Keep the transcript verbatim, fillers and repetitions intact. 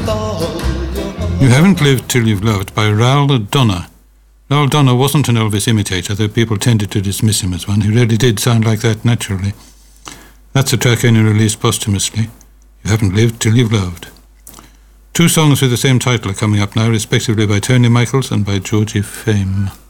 You Haven't Lived Till You've Loved by Raoul Donner. Raoul Donner wasn't an Elvis imitator, though people tended to dismiss him as one. He really did sound like that naturally. That's a track only released posthumously. You Haven't Lived Till You've Loved. Two songs with the same title are coming up now, respectively by Tony Michaels and by Georgie Fame.